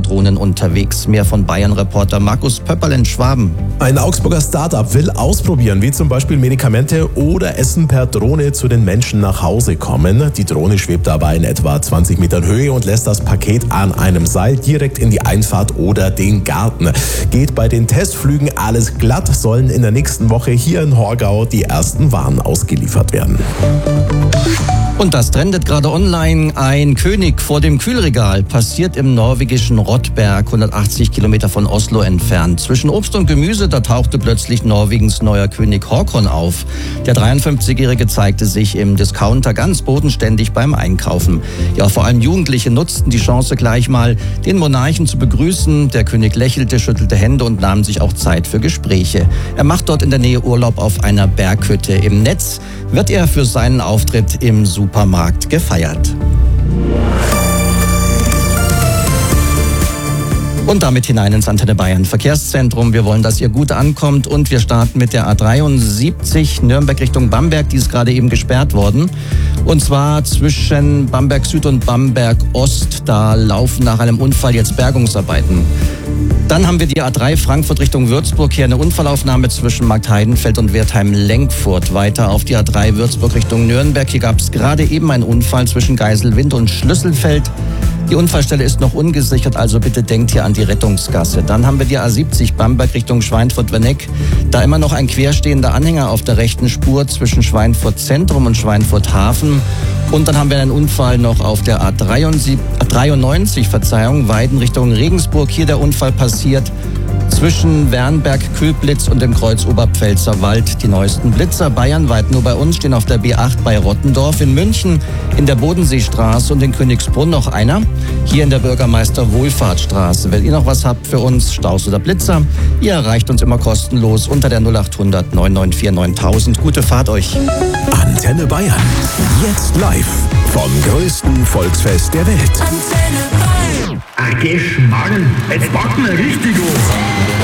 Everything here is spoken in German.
Drohnen unterwegs. Mehr von Bayern-Reporter Markus Pöpperl in Schwaben. Ein Augsburger Startup will ausprobieren, wie zum Beispiel Medikamente oder Essen per Drohne zu den Menschen nach Hause kommen. Die Drohne schwebt dabei in etwa 20 Metern Höhe und lässt das Paket an einem Seil direkt in die Einfahrt oder den Garten. Geht bei den Testflügen alles glatt, sollen in der nächsten Woche hier in Horgau die ersten Waren ausgeliefert werden. Und das trendet gerade online. Ein König vor dem Kühlregal passiert im norwegischen Rottberg, 180 Kilometer von Oslo entfernt. Zwischen Obst und Gemüse, da tauchte plötzlich Norwegens neuer König Håkon auf. Der 53-Jährige zeigte sich im Discounter ganz bodenständig beim Einkaufen. Ja, vor allem Jugendliche nutzten die Chance gleich mal, den Monarchen zu begrüßen. Der König lächelte, schüttelte Hände und nahm sich auch Zeit für Gespräche. Er macht dort in der Nähe Urlaub auf einer Berghütte. Im Netz wird er für seinen Auftritt im Supermarkt gefeiert. Und damit hinein ins Antenne Bayern Verkehrszentrum. Wir wollen, dass ihr gut ankommt und wir starten mit der A73 Nürnberg Richtung Bamberg. Die ist gerade eben gesperrt worden. Und zwar zwischen Bamberg Süd und Bamberg Ost. Da laufen nach einem Unfall jetzt Bergungsarbeiten. Dann haben wir die A3 Frankfurt Richtung Würzburg. Hier eine Unfallaufnahme zwischen Marktheidenfeld und Wertheim-Lenkfurt. Weiter auf die A3 Würzburg Richtung Nürnberg. Hier gab es gerade eben einen Unfall zwischen Geiselwind und Schlüsselfeld. Die Unfallstelle ist noch ungesichert, also bitte denkt hier an die Rettungsgasse. Dann haben wir die A70 Bamberg Richtung Schweinfurt-Werneck. Da immer noch ein querstehender Anhänger auf der rechten Spur zwischen Schweinfurt Zentrum und Schweinfurt Hafen. Und dann haben wir einen Unfall noch auf der A93, Weiden Richtung Regensburg. Hier der Unfall passiert zwischen Wernberg-Köblitz und dem Kreuz Oberpfälzer Wald. Die neuesten Blitzer bayernweit nur bei uns stehen auf der B8 bei Rottendorf, in München, in der Bodenseestraße und in Königsbrunn noch einer. Hier in der Bürgermeister-Wohlfahrtsstraße. Wenn ihr noch was habt für uns, Staus oder Blitzer, ihr erreicht uns immer kostenlos unter der 0800 994 9000. Gute Fahrt euch. Antenne Bayern. Jetzt live vom größten Volksfest der Welt. Antenne Bayern. Ach, Geschmarrn, jetzt packen wir richtig auf.